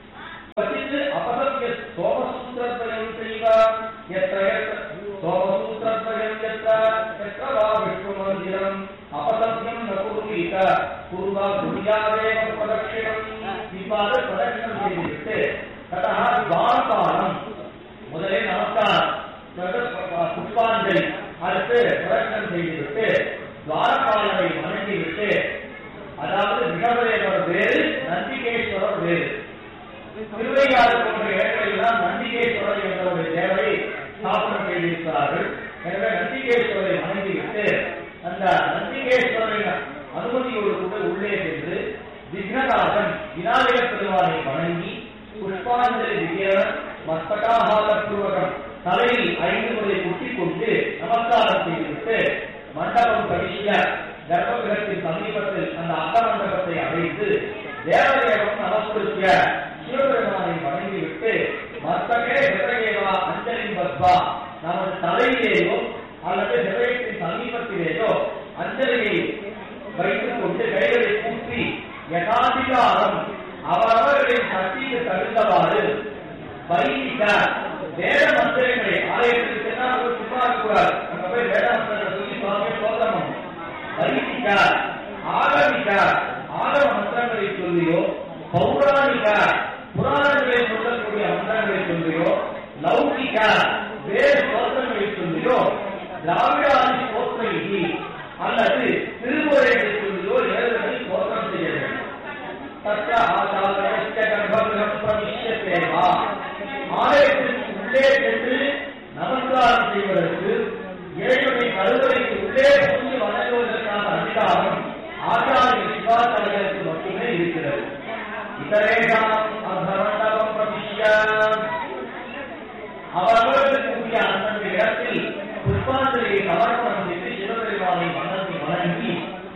அபசத்திய சோமசூத்திரத்வயம் செய்வ சோமசூத்திரத்வயம் வா விஷ்ணு மந்திரம் அபசத்தியம் ந குர்வீத குர்வா துர்யாதேவ பிரதட்சிணம். இவ்வாறு பிரதட்சிணம் செய்துவிட்டு ததா துவாரபாலம், முதலில் நமஸ்காரம், புஷ்பாஞ்சலி, அடுத்து பிரதட்சிணம் செய்துவிட்டு துவாரபாலனை வணங்கிவிட்டு, அதாவது ரிஷபதேவர் வேறு நந்திகேஸ்வரர் வேறு. திருவையாறு போன்ற இடங்களெல்லாம் நந்திகேஸ்வரர் என்ற ஒரு தேவரை ஸ்தாபனம் செய்திருக்கிறார்கள். எனவே நந்திகேஸ்வரரை வணங்கிவிட்டு அந்த நந்திகேஸ்வரரின் அனுமதியோடு கூட உள்ளே சென்று விக்னநாதன் விநாயக பெருமானை வணங்கி புஷ்பாஞ்சலி விஜயன் மஸ்தகாஹால பூர்வகம் தலையில் 5 முறை குட்டிக் கொண்டு நமஸ்காரம் செய்துவிட்டு மண்டபம் கவிழ்ந்த கர்ப்பகிரகத்தின் சமீபத்தில் அந்த அகமண்டபத்தை அடைந்து தேவதேவம் நமஸ்கிருத்திய சிவபெருமானை வணங்கிவிட்டு மஸ்தகே ஹிருதயேவா அஞ்சலி பத்வா, நமது தலையிலேயோ அல்லது ஹிருதயத்தின் சமீபத்திலேயோ அஞ்சலியை வைத்துக் கொண்டு கைகளை கூப்பி யதாதிகாரம் அவரவர்களின் சக்திக்கு தகுந்தவாறு வைதிக வேத மந்திரங்களை ஆலயத்துக்கு சென்றால் சும்மா இருக்கக்கூடாது. நம்ம போய் வேத மந்திரத்தை சொல்லி சுவாமியை சோதனம். வைதிக ஆகமிக ஆகம மந்திரங்களை சொல்லியோ, பௌராணிக புராணங்களை சொல்லக்கூடிய மந்திரங்களை சொல்லியோ, லௌகிக வேறு ஸ்தோத்திரங்களை சொல்லியோ, திராவிடாதி ஸ்தோத்திரங்கி அல்லது திருமுறைகளை சொல்லியோ ஏழுகளை ஸ்தோத்திரம் செய்ய வேண்டும். தத்த ஆச்சாரிய கர்ப்பகிரகம் பிரவிஷ்யதேவா, ஆலயத்திற்கு உள்ளே சென்று நமஸ்காரம் செய்வதற்கு இறைவனை கருவறைக்கு உள்ளே புரிந்து வணங்குவதற்கான அதிகாரம் ஆச்சாரிய சிவாச்சாரியருக்கு மட்டுமே இருக்கிறது. இதரேகாம் அர்த்தமண்டபம் பிரவிஷ்ய, அவர்களுக்கு கூடிய அந்த இடத்தில் புஷ்பாஞ்சலியை சமர்ப்பணம் செய்து சிவபெருமானை வணங்கி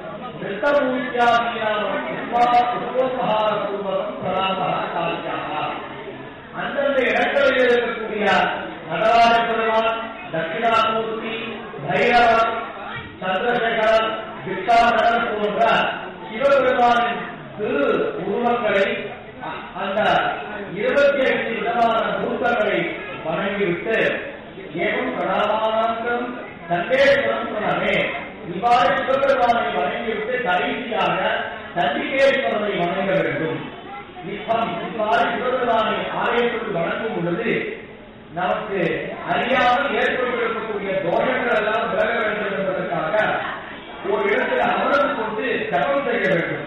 அந்தந்த இடங்களில் இருக்கக்கூடிய நடராஜ பெருமான், தட்சிணாமூர்த்தி, பைரவர், சந்திரசேகரர், விக்ஷாதரர் போன்ற சிவபெருமானின் திரு உருவங்களை, அந்த 28 விதமான மூர்த்தங்களை வணங்கிவிட்டு ஏவம் பிரணாமானந்தம் சண்டேஸ்வரம் பிரணமே, இவ்வாறு சிவபெருமானை வணங்கிவிட்டு கடைசியாக சண்டிகேஸ்வரனை வணங்க வேண்டும். இவ்வாறு சிவபெருமானை ஆலயத்திற்கு வணங்கும் பொழுது நமக்கு அறியாமல் ஏற்பட்டிருக்கக்கூடிய தோஷங்கள் எல்லாம் விலக வேண்டும் என்பதற்காக ஒரு இடத்தில் அமர்ந்து கொண்டு ஜபம் செய்ய வேண்டும்.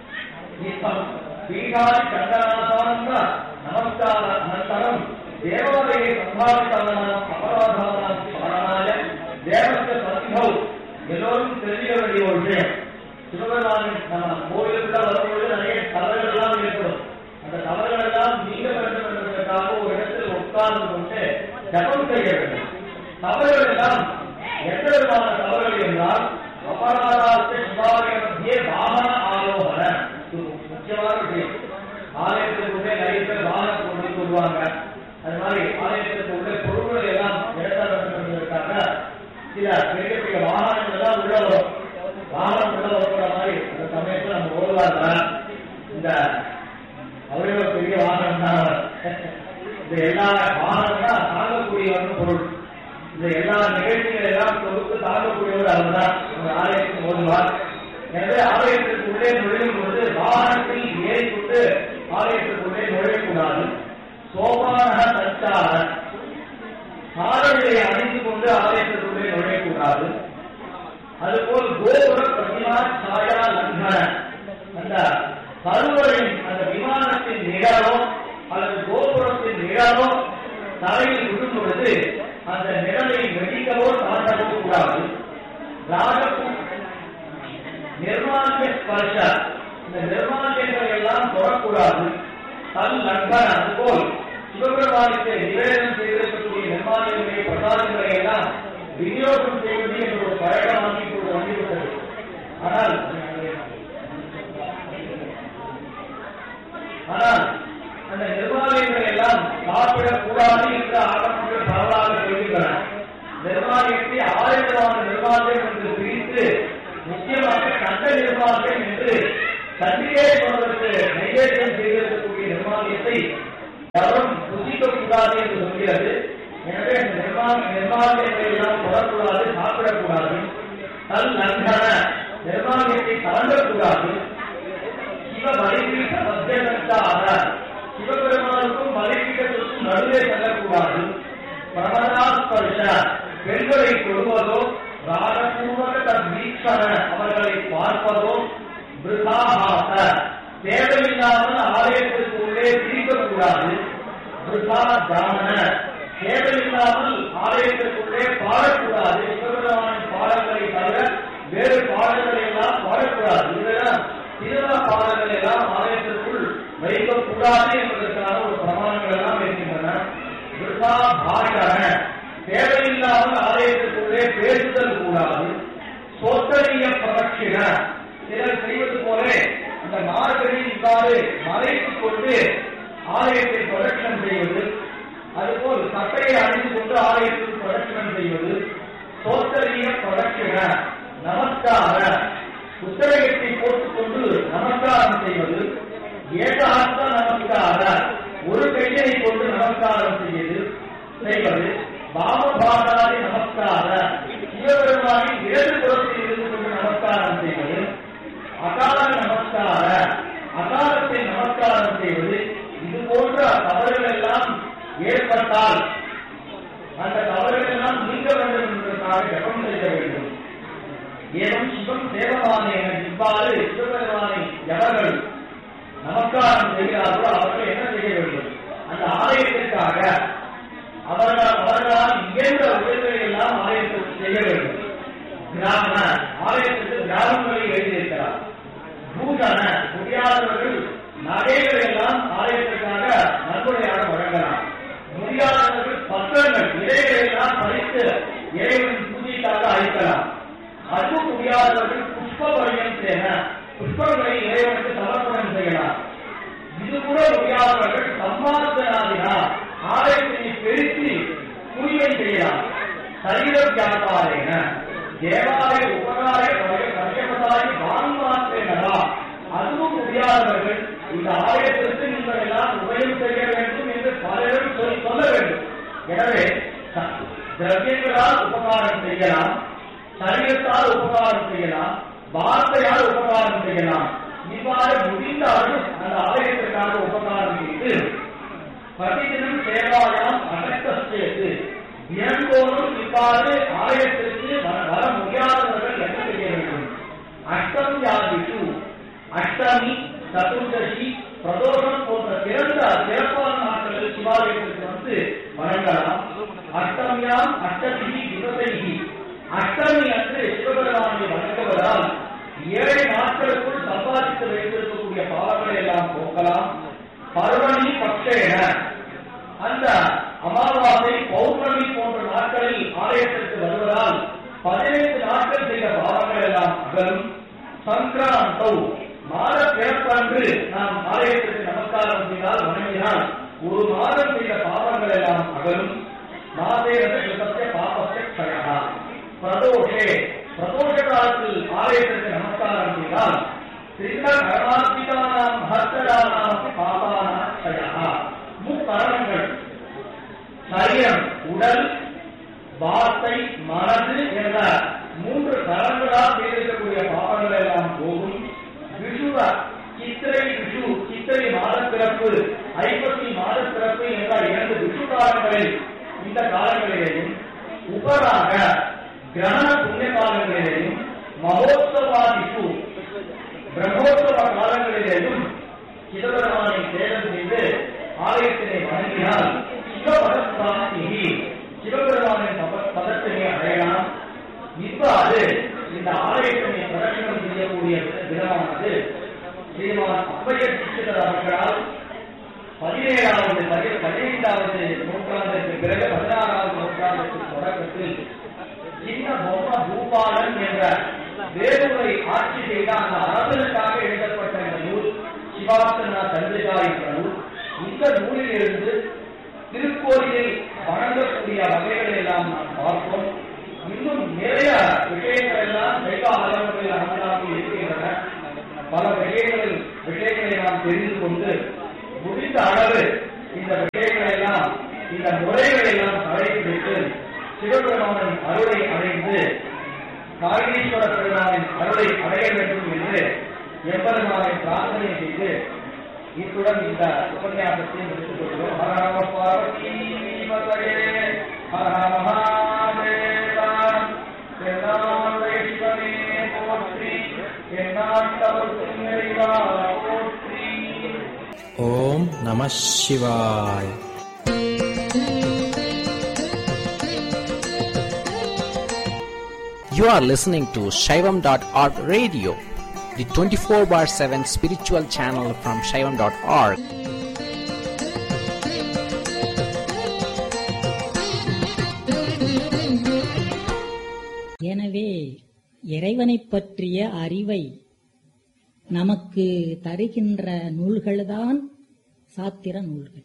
பீகாரி சங்கராசான நமஸ்கார அனந்தரம் தேவாலய சம்பாதித்தானாம் அபராதானாம் ஸ்மரணாய தேவஸ்ய சத்யௌ. எல்லோரும் தெரிவிக்க வேண்டிய ஒரு விஷயம், சிவபெருமானின் நம்ம கோயிலுக்குள்ள வரும்பொழுது நிறைய தவறுகள் எல்லாம் ஏற்படும். அந்த தவறுகள் எல்லாம் நீங்க வேண்டும் என்பதற்காக ஒரு இடத்தில் உட்கார்ந்து கொண்டு ஜபம் செய்ய வேண்டும். தவறுகள் எல்லாம் எந்த விதமான தவறுகள் என்றால் அபராதாஸ்ய சிவாலய மத்தியே வாகன ஆரோகண, முக்கியமான விஷயம். ஆலயத்துக்கு உள்ளே நிறைய பேர் வாகனம் கொண்டு வருவாங்க. அது மாதிரி ஆலயத்திற்கு உள்ள பொருட்களை எல்லாம் எடுத்த வேண்டும் என்பதற்காக சில பெரிய பெரிய வாகனங்கள் எல்லாம் உள்ள வரும். வாகனம் உள்ள வருகிற மாதிரி அந்த சமயத்தில் நம்ம ஓடுவாங்க. இந்த அவரே ஒரு பெரிய வாகனம் தான். இந்த எல்லா வாகனம் தான் தாங்கக்கூடியவர்கள் பொருள். இந்த எல்லா நிகழ்ச்சிகளை எல்லாம் தொகுத்து தாங்கக்கூடியவர் அவர் தான் ஆலயத்துக்கு ஓடுவார். எனவே ஆலயத்திற்கு உள்ளே நுழையும் பொழுது வாகனத்தில் ஏறிக்கொண்டு ஆலயத்திற்குள்ளே நுழையக்கூடாது. சோபான தச்சார சாதனையை அணிந்து கொண்டு ஆலயத்திற்குள்ளே நுழையக்கூடாது. அதுபோல் கோபுர பிரதிமா சாயா லங்கன அந்த கருவறையின் அந்த விமானத்தின் நிழலோ அல்லது கோபுரத்தின் நிழலோ தலையில் விடும் பொழுது அந்த நிழலை வெடிக்கவோ தாண்டவோ கூடாது. நிர்மாணிய ஸ்பர்ஷ இந்த நிர்மாணியங்களை எல்லாம் தொடக்கூடாது. தன் லங்கன அதுபோல் சிவபெருமானுக்கு நிவேதனம் செய்திருக்கக்கூடிய நிர்மாணியங்களை பிரசாதங்களை எல்லாம் விநியோகம் செய்வது என்ற ஒரு பழக்கமாகி இப்போது வந்துவிட்டது. ஆனால் அந்த நிர்மாணியங்களை எல்லாம் சாப்பிடக்கூடாது என்று ஆரம்பங்கள் பரவலாக சொல்கின்றன. நிர்மாணியத்தை 6 விதமான நிர்மாணியம் என்று பிரித்து முக்கியமாக கண்ட நிர்மாணியம் என்று தன்னிலே சொல்வதற்கு நைவேத்தியம் செய்திருக்கக்கூடிய நிர்மாணியத்தை யாரும் புசிக்கக்கூடாது என்று சொல்கிறது. எனவே அந்த நிர்மாணியத்தை எல்லாம் தொடக்கூடாது, சாப்பிடக்கூடாது. தன் லங்கன நிர்மாணியத்தை கலந்தக்கூடாது. சிவ பலிபீட மத்தியஸ்தாக சிவபெருமானுக்கும் பலிபீடத்திற்கும் நடுவே செல்லக்கூடாது. பிரமதாஸ்பர்ஷ பெண்களை தொடுவதோ ராகபூர்வக தீட்சண அவர்களை பார்ப்பதோ பிருதாஹாச தேவையில்லாமல் ஆலயத்திற்கு உள்ளே பிரிக்கக்கூடாது. பிருதா தான தேவையில்லாமல் ஆலயத்திற்குள்ளே பாடக்கூடாது. சிவபெருமானின் பாடங்களை தவிர வேறு பாடல்களை எல்லாம் பாடக்கூடாது. இதெல்லாம் திருவிழா பாடல்கள் எல்லாம் ஆலயத்திற்குள் வைக்கக்கூடாது என்பதற்கான ஒரு பிரமாணங்கள் எல்லாம் இருக்கின்றன. பிருதா பாஷண தேவையில்லாமல் ஆலயத்திற்குள்ளே பேசுதல் கூடாது. சோத்தரிய பிரதட்சிண சிலர் செய்வது போல அந்த மார்கழியில் இவ்வாறு மறைத்துக் கொண்டு ஆலயத்தை பிரதட்சணம் செய்வது, அதுபோல் சட்டையை அணிந்து கொண்டு ஆலயத்தில் பிரதட்சணம் செய்வது. சோத்தரிய பிரதட்சிண நமஸ்கார புத்தகத்தை போட்டுக்கொண்டு நமஸ்காரம் செய்வது. ஏகாந்த நமஸ்கார ஒரு கையை கொண்டு நமஸ்காரம் செய்வது. பாமபாதாரி நமஸ்கார சிவபெருமானின் இடது புறத்தில் இருந்து கொண்டு நமஸ்காரம் செய்வது. அகால நமஸ்கார அகாலத்தை நமஸ்காரம் செய்வது. இது போன்ற தவறுகள் எல்லாம் ஏற்பட்டால் அந்த தவறுகள் எல்லாம் நீங்க வேண்டும் என்பதற்காக ஜபம் செய்ய வேண்டும். ஏனும் சிவம் தேவமானேன இவ்வாறு சிவபெருமானை எவர்கள் நமஸ்காரம் செய்கிறார்களோ அவர்கள் என்ன செய்ய வேண்டும்? அந்த ஆலயத்திற்காக அவர்களால் இயன்ற உதவிகளை எல்லாம் ஆலயத்திற்கு செய்ய வேண்டும். கிராம ஆலயத்திற்கு கிராமங்களை எழுதியிருக்கிறார். பூஷண முடியாதவர்கள் நகைகள் எல்லாம் ஆலயத்திற்காக நன்கொடையாக வழங்கலாம். முடியாதவர்கள் பத்திரங்கள் இலைகளை எல்லாம் பறித்து இறைவனின் பூஜைக்காக அளிக்கலாம். அது முடியாதவர்கள் புஷ்ப பரியம் செய்ய புஷ்பங்களை இறைவனுக்கு சமர்ப்பணம் செய்யலாம். இது கூட முடியாதவர்கள் சம்மார்த்தனாதினா ஆலயத்தை பெருக்கி தூய்மை செய்யலாம். சரீர வியாபாரேன தேவாலய உபகார கஷ்டப்பட்டாய் வான்மாற்றேனரா அதுவும் முடியாதவர்கள் இந்த ஆலயத்திற்கு நீங்கள் எல்லாம் உபயம் செய்ய வேண்டும் என்று பலரும் சொல்ல வேண்டும். எனவே திரவியங்களால் உபகாரம் செய்யலாம், சரீரத்தால் உபகாரம் செய்யலாம், வார்த்தையால் உபகாரம் செய்யலாம். இவ்வாறு முடிந்தாலும் அந்த ஆலயத்திற்காக உபகாரம் செய்து பிரதிதினம் சேவாயாம் அடக்கேது தினந்தோறும் இவ்வாறு ஆலயத்திற்கு வர முடியாதவர்கள் என்ன செய்ய வேண்டும்? அஷ்டமியாதிஷு அஷ்டமி சதுர்தசி பிரதோஷம் போன்ற சிறப்பான நாட்களில் சிவாலயத்திற்கு வந்து வணங்கலாம். அஷ்டமியாம் அஷ்டமி திவசைகி அஷ்டமி அன்று சிவபெருமானை வணங்குவதால் 7 நாட்களுக்குள் சம்பாதித்து வைத்திருக்கக்கூடிய பாவங்களை எல்லாம் போக்கலாம். பர்வணி பக்ஷேன அந்த அமாவாசை பௌர்ணமி போன்ற நாட்களில் ஆலயத்திற்கு வருவதால் 15 நாட்கள் செய்த பாவங்கள் எல்லாம் அகலும். சங்கராந்தௌ மாத பிறப்பன்று நாம் ஆலயத்திற்கு நமஸ்காரம் செய்தால் வணங்கினால் ஒரு மாதம் செய்த பாவங்கள் எல்லாம் அகலும். மாதேவத கிருதஸ்ய பாபஸ்ய க்ஷயः. பிரதோஷே பிரதோஷ காலத்தில் ஆலயத்திற்கு நமஸ்காரம் செய்தால் சிறித கர்மாத்மிகானாம் மகத்தரானாம் பாபானாம் க்ஷயः. முக்காரணங்கள் சரீரம், உடல், வார்த்தை, மனது என்ற 3 கரணங்களால் செய்திருக்கக்கூடிய பாவங்கள் எல்லாம் போகும். விஷுவ சித்திரை விஷு, சித்திரை மாதப்பிறப்பு, ஐப்பசி மாதப்பிறப்பு என்ற 2 விஷு காலங்களில் இந்த காலங்களிலேயும், உபராக கிரகண புண்ணிய காலங்களிலேயும், மகோத்சவாதிஷு பிரம்மோத்சவ காலங்களிலேயும் சிவபெருமானை சேதம் செய்து ஆலயத்தினை வணங்கினால் சிவபதப்பிராப்தி, சிவபெருமானின் பதத்தினை அடையலாம். இவ்வாறு இந்த ஆலயத்தினை பிரதட்சணம் செய்யக்கூடிய விதமானது ஸ்ரீமான் அப்பையர் தீட்சிதர் அவர்களால் 17வது 15வது நூற்றாண்டிற்கு பிறகு 16வது நூற்றாண்டிற்கு தொடக்கத்தில் சின்ன பொம்ம பூபாலன் என்ற வேலூரை ஆட்சி செய்த அந்த அரசனுக்காக எழுதப்பட்ட இந்த நூல் சிவாசனா சந்திரிகா என்ற நூல். இந்த நூலிலிருந்து திருக்கோயிலில் வணங்கக்கூடிய வகைகளை எல்லாம் நாம் பார்ப்போம். இன்னும் நிறைய விஷயங்கள் எல்லாம் தெய்வ ஆலயங்களில் அமலாக இருக்கின்றன. பல விஷயங்களை நாம் தெரிந்து கொண்டு முடிந்த அளவு இந்த விஷயங்களை எல்லாம், இந்த முறைகளை எல்லாம் கடைபிடித்து சிவபெருமானின் அருளை அடைந்து காரணீஸ்வர பெருமானின் அருளை அடைய வேண்டும் என்று எம்பெருமானை பிரார்த்தனை செய்து இத்துடன் இந்த உபன்யாசத்தை முடித்துக் கொள்கிறோம். ஹர நம பார்வதி பதயே, ஹர மகாதேவா, தென்னாடுடைய போற்றி, எந்நாட்டவர்க்கும் இறைவா போற்றி. ஓம் நம சிவாய். You are listening to Shaivam.org radio, the 24/7 spiritual channel from Shaivam.org. எனவே இறைவனைப் பற்றிய அறிவை நமக்கு தருகின்ற நூல்கள்தான் சாத்திர நூல்கள்.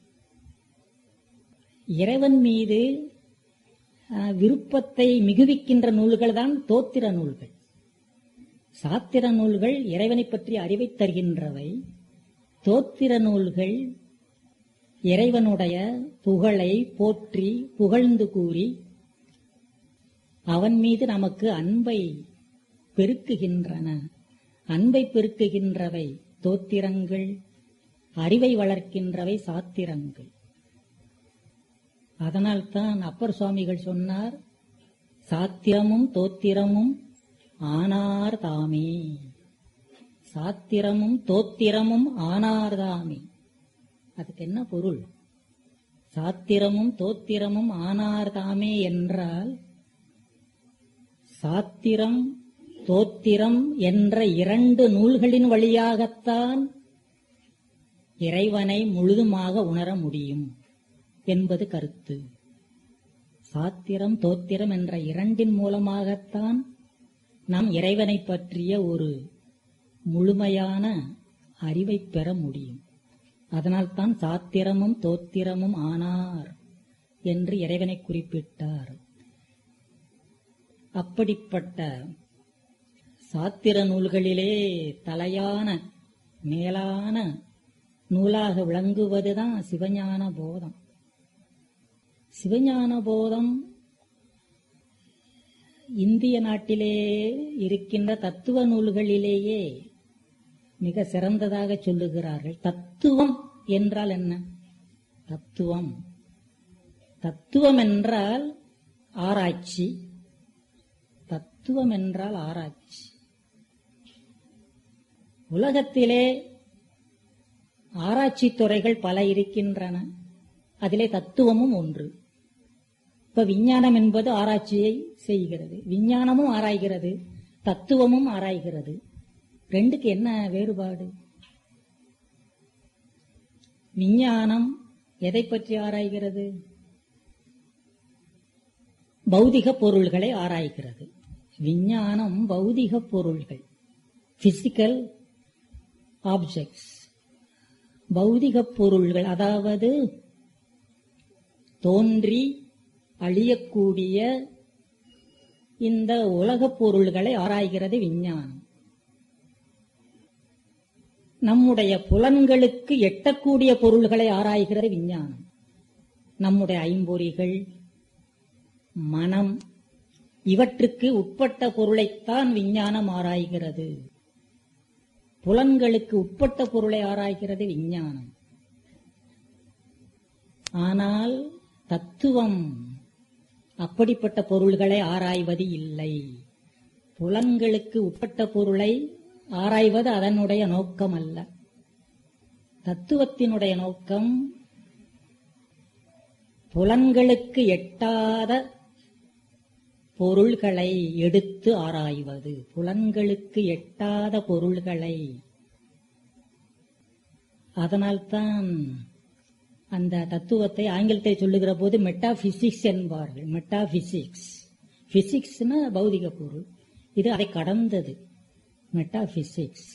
இறைவன் மீது விருப்பத்தை மிகுவிக்கின்ற நூல்கள் தான் தோத்திர நூல்கள். சாத்திர நூல்கள் இறைவனை பற்றிய அறிவை தருகின்றவை. தோத்திர நூல்கள் இறைவனுடைய புகழை போற்றி புகழ்ந்து கூறி அவன் மீது நமக்கு அன்பை பெருக்குகின்றன. அன்பை பெருக்குகின்றவை தோத்திரங்கள், அறிவை வளர்க்கின்றவை சாத்திரங்கள். அதனால்தான் அப்பர் சுவாமிகள் சொன்னார், சாத்திரமும் தோத்திரமும் ஆனார் தாமே. சாத்திரமும் தோத்திரமும் ஆனார் தாமே. அதுக்கு என்ன பொருள்? சாத்திரமும் தோத்திரமும் ஆனார் தாமே என்றால், சாத்திரம் தோத்திரம் என்ற 2 நூல்களின் வழியாகத்தான் இறைவனை முழுதுமாக உணர முடியும் என்பது கருத்து. சாத்திரம் தோத்திரம் என்ற 2 மூலமாகத்தான் நாம் இறைவனை பற்றிய ஒரு முழுமையான அறிவை பெற முடியும். அதனால்தான் சாத்திரமும் தோத்திரமும் ஆனார் என்று இறைவனை குறிப்பிட்டார். அப்படிப்பட்ட சாத்திர நூல்களிலே தலையான மேலான நூலாக விளங்குவதுதான் சிவஞான போதம். சிவஞான போதம் இந்திய நாட்டிலே இருக்கின்ற தத்துவ நூல்களிலேயே மிக சிறந்ததாக சொல்லுகிறார்கள். தத்துவம் என்றால் என்ன? தத்துவம் தத்துவம் என்றால் ஆராய்ச்சி. தத்துவம் என்றால் ஆராய்ச்சி. உலகத்திலே ஆராய்ச்சி துறைகள் பல இருக்கின்றன. அதிலே தத்துவமும் ஒன்று. இப்ப விஞ்ஞானம் என்பது ஆராய்ச்சியை செய்கிறது. விஞ்ஞானமும் ஆராய்கிறது, தத்துவமும் ஆராய்கிறது. ரெண்டுக்கு என்ன வேறுபாடு? விஞ்ஞானம் எதை பற்றி ஆராய்கிறது? பௌதிக பொருள்களை ஆராய்கிறது. விஞ்ஞானம் பௌதிக பொருள்கள், பிசிக்கல் ஆப்ஜெக்ட்ஸ், பௌதிகப் பொருள்கள், அதாவது தோன்றி அழியக்கூடிய இந்த உலகப் பொருள்களை ஆராய்கிறது விஞ்ஞானம். நம்முடைய புலன்களுக்கு எட்டக்கூடிய பொருள்களை ஆராய்கிறது விஞ்ஞானம். நம்முடைய ஐம்பொறிகள், மனம், இவற்றுக்கு உட்பட்ட பொருளைத்தான் விஞ்ஞானம் ஆராய்கிறது. புலன்களுக்கு உட்பட்ட பொருளை ஆராய்கிறது விஞ்ஞானம். ஆனால் தத்துவம் அப்படிப்பட்ட பொருள்களை ஆராய்வது இல்லை. புலன்களுக்கு உட்பட்ட பொருளை ஆராய்வது அதனுடைய நோக்கம் அல்ல. தத்துவத்தினுடைய நோக்கம் புலன்களுக்கு எட்டாத பொருள்களை எடுத்து ஆராய்வது. புலன்களுக்கு எட்டாத பொருள்களை. அதனால்தான் அந்த தத்துவத்தை ஆங்கிலத்தை சொல்லுகிற போது மெட்டாபிசிக்ஸ் என்பார்கள். மெட்டாபிசிக்ஸ், பிசிக்ஸ்னா பௌதிக பொருள், இது அதை கடந்தது, மெட்டாபிசிக்ஸ்.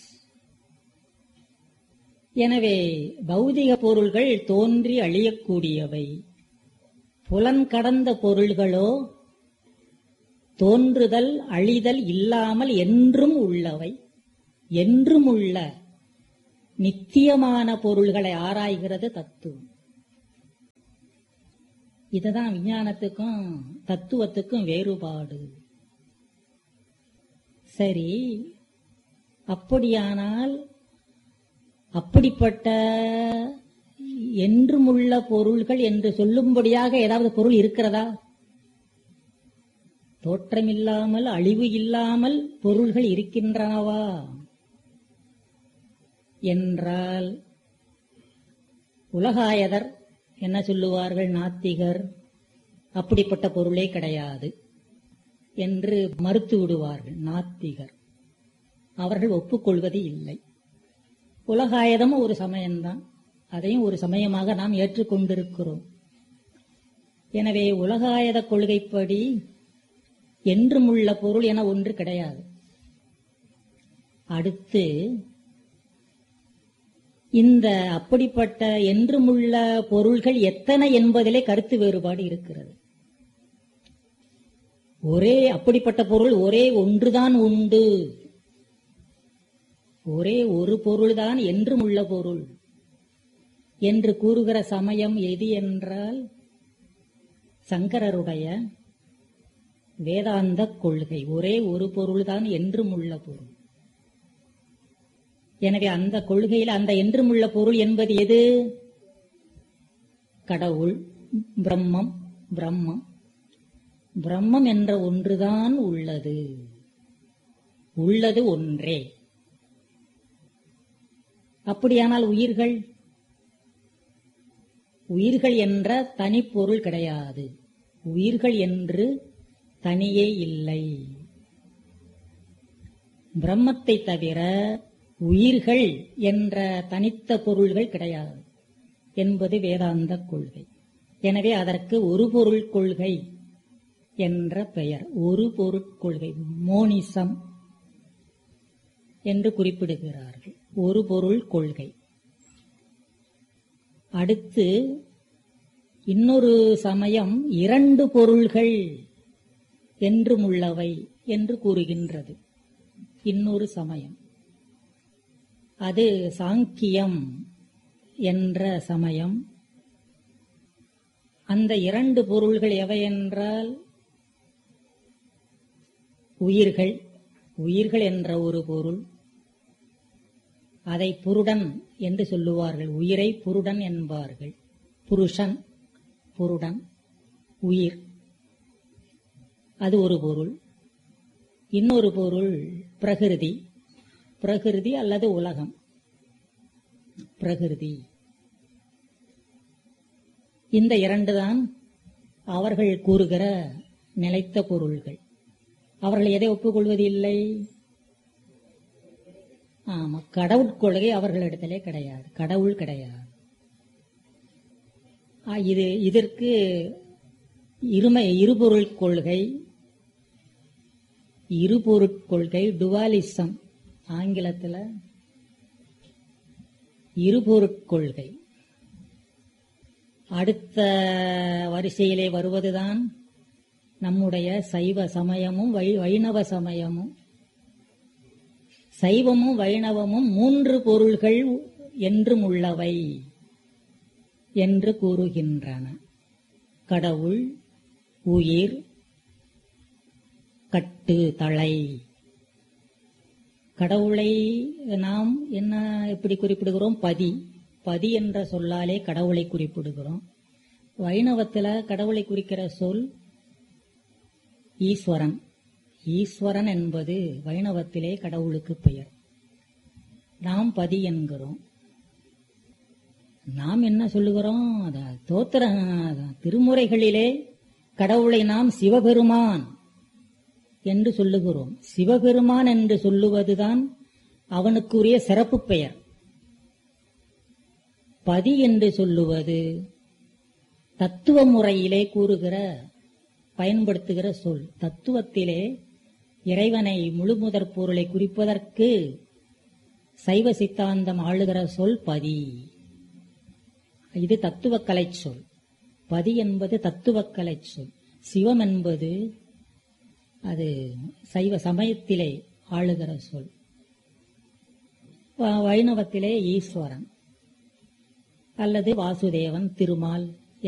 எனவே பௌதிக பொருள்கள் தோன்றி அழியக்கூடியவை. புலன் கடந்த பொருள்களோ தோன்றுதல் அழிதல் இல்லாமல் என்றும் உள்ளவை. என்றும் உள்ள நித்தியமான பொருள்களை ஆராய்கிறது தத்துவம். இதுதான் விஞ்ஞானத்துக்கும் தத்துவத்துக்கும் வேறுபாடு. சரி, அப்படியானால் அப்படிப்பட்ட என்றுமுள்ள பொருள்கள் என்று சொல்லும்படியாக ஏதாவது பொருள் இருக்கிறதா? தோற்றமில்லாமல் அழிவு இல்லாமல் பொருள்கள் இருக்கின்றனவா என்றால் உலகாயதர் என்ன சொல்லுவார்கள்? நாத்திகர் அப்படிப்பட்ட பொருளே கிடையாது என்று மறுத்து விடுவார்கள். நாத்திகர் அவர்கள் ஒப்புக்கொள்வது இல்லை. உலகாயதம் ஒரு சமயம்தான், அதையும் ஒரு சமயமாக நாம் ஏற்றுக்கொண்டிருக்கிறோம். எனவே உலகாயத கொள்கைப்படி என்றுமுள்ள பொருள் என ஒன்று கிடையாது. அடுத்து இந்த அப்படிப்பட்ட என்றுமுள்ள பொருள்கள் எத்தனை என்பதிலே கருத்து வேறுபாடு இருக்கிறது. ஒரே அப்படிப்பட்ட பொருள் ஒரே ஒன்றுதான் உண்டு, ஒரே ஒரு பொருள்தான் என்றுமுள்ள பொருள் என்று கூறுகிற சமயம் எது என்றால் சங்கரருடைய வேதாந்த கொள்கை. ஒரே ஒரு பொருள்தான் என்றுமுள்ள பொருள். எனவே அந்த கொள்கையில் அந்த என்றுமுள்ள பொருள் என்பது எது? கடவுள், பிரம்மம். பிரம்மம் பிரம்மம் என்ற ஒன்றுதான் உள்ளது. உள்ளது ஒன்றே. அப்படியானால் உயிர்கள், உயிர்கள் என்ற தனிப்பொருள் கிடையாது. உயிர்கள் என்று தனியே இல்லை. பிரம்மத்தை தவிர உயிர்கள் என்ற தனித்த பொருள்கள் கிடையாது என்பது வேதாந்த கொள்கை. எனவே அதற்கு ஒரு பொருள் கொள்கை என்ற பெயர். ஒரு பொருட்கொள்கை, மோனிசம் என்று குறிப்பிடுகிறார்கள். ஒரு பொருள் கொள்கை. அடுத்து இன்னொரு சமயம் இரண்டு பொருள்கள் என்றும் உள்ளவை என்று கூறுகின்றது. இன்னொரு சமயம் அது சாங்கியம் என்ற சமயம். அந்த இரண்டு பொருள்கள் எவை என்றால் உயிர்கள். உயிர்கள் என்ற ஒரு பொருள், அதை புருடன் என்று சொல்லுவார்கள். உயிரை புருடன் என்பார்கள். புருஷன், புருடன், உயிர், அது ஒரு பொருள். இன்னொரு பொருள் பிரகிருதி. பிரகிருதி அல்லது உலகம். பிரகிருதி. இந்த இரண்டுதான் அவர்கள் கூறுகிற நிலைத்த பொருள்கள். அவர்கள் எதை ஒப்புக்கொள்வது இல்லை? ஆமா, கடவுட்கொள்கை அவர்களிடத்திலே கிடையாது. கடவுள் கிடையாது. இதற்கு இருபொருள் கொள்கை, இருபொருட்கொள்கை, டுவாலிசம் ஆங்கிலத்தில் இருபொருட்கொள்கை. அடுத்த வரிசையிலே வருவதுதான் நம்முடைய சைவ சமயமும் வைணவ சமயமும். சைவமும் வைணவமும் 3 பொருள்கள் என்றும் உள்ளவை என்று கூறுகின்றன. கடவுள், உயிர், கட்டு, தளை. கடவுளை நாம் எப்படி குறிப்பிடுகிறோம்? பதி என்ற சொல்லாலே கடவுளை குறிப்பிடுகிறோம். வைணவத்தில் கடவுளை குறிக்கிற சொல் ஈஸ்வரன். ஈஸ்வரன் என்பது வைணவத்திலே கடவுளுக்கு பெயர். நாம் பதி என்கிறோம். நாம் என்ன சொல்லுகிறோம்? தோத்திர திருமுறைகளிலே கடவுளை நாம் சிவபெருமான் என்று சொல்லுகிறோம். சிவபெருமான் என்று சொல்லுவதுதான் அவனுக்குரிய சிறப்பு பெயர். பதி என்று சொல்லுவது தத்துவ முறையிலே பயன்படுத்துகிற சொல். தத்துவத்திலே இறைவனை முழுமுதற் பொருளை குறிப்பதற்கு சைவ சித்தாந்தம் ஆளுகிற சொல் பதி. இது தத்துவக்கலை சொல். பதி என்பது தத்துவக்கலை சொல். சிவம் என்பது அது சைவ சமயத்திலே ஆளுகிற சொல். வைணவத்திலே ஈஸ்வரன் அல்லது வாசுதேவன், திருமால்